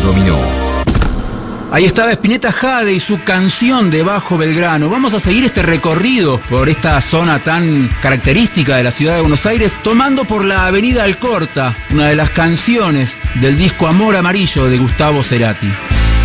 Dominó. Ahí estaba Spinetta Jade y su canción de Bajo Belgrano. Vamos a seguir este recorrido por esta zona tan característica de la ciudad de Buenos Aires, tomando por la avenida Alcorta, una de las canciones del disco Amor Amarillo de Gustavo Cerati.